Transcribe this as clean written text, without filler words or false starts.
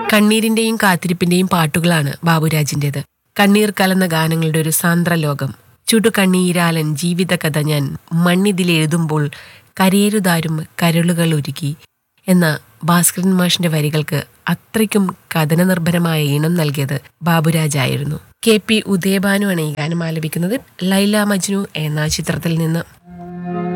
കണ്ണീരിന്റെയും കാത്തിരിപ്പിന്റെയും പാട്ടുകളാണ് ബാബുരാജിന്റേത്. കണ്ണീർ കലർന്ന ഗാനങ്ങളുടെ ഒരു സാന്ദ്രലോകം. ചുടുകണ്ണീരാലൻ ജീവിതകഥ ഞാൻ മണ്ണിതിലെഴുതുമ്പോൾ കരയരുതാരും കരളുകൾ ഒരുക്കി എന്ന ഭാസ്കരൻ മാഷിന്റെ വരികൾക്ക് അത്രയ്ക്കും കഥനനിർഭരമായ ഈണം നൽകിയത് ബാബുരാജായിരുന്നു. KP ഉദയഭാനുവാണ് ഈ ഗാനം ആലപിക്കുന്നത്. ലൈല മജ്നു എന്ന ചിത്രത്തിൽ നിന്ന്.